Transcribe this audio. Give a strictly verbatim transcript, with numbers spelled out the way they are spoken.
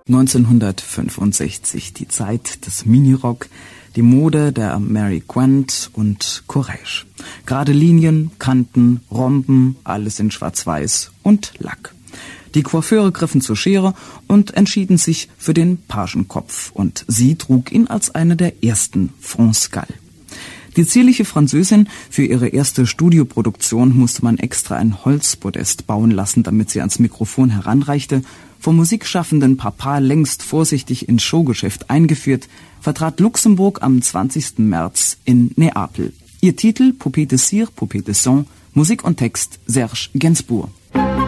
neunzehnhundertfünfundsechzig, die Zeit des Minirock, die Mode der Mary Quant und Courrèges. Gerade Linien, Kanten, Romben, alles in Schwarz-Weiß und Lack. Die Coiffeure griffen zur Schere und entschieden sich für den Pagenkopf und sie trug ihn als eine der ersten France-Gall. Die zierliche Französin, für ihre erste Studioproduktion musste man extra ein Holzpodest bauen lassen, damit sie ans Mikrofon heranreichte. Vom musikschaffenden Papa längst vorsichtig ins Showgeschäft eingeführt, vertrat Luxemburg am zwanzigsten März in Neapel. Ihr Titel Poupée de Cire, Poupée de Sang, Musik und Text Serge Gainsbourg.